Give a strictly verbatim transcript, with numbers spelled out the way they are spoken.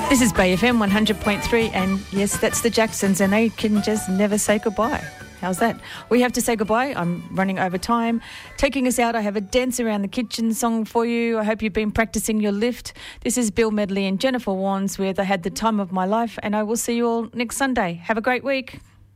This is Bay F M one hundred point three, and yes, that's the Jacksons, and they can just never say goodbye. How's that? We have to say goodbye. I'm running over time. Taking us out, I have a Dance Around the Kitchen song for you. I hope you've been practicing your lift. This is Bill Medley and Jennifer Warnes with I Had the Time of My Life, and I will see you all next Sunday. Have a great week.